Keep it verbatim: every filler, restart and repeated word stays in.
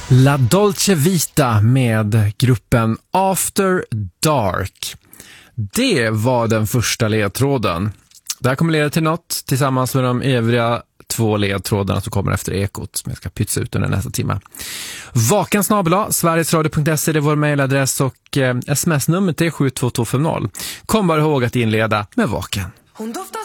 La Dolce Vita med gruppen After Dark. Det var den första ledtråden. Det här kommer leda till något tillsammans med de övriga två ledtrådarna som kommer efter ekot som jag ska pytsa ut under nästa timme. Vaken snabel-a, sverigesradio punkt se är vår mejladress och eh, sms-nummer till sju två två fem noll. Kom bara ihåg att inleda med vaken. Hon doftar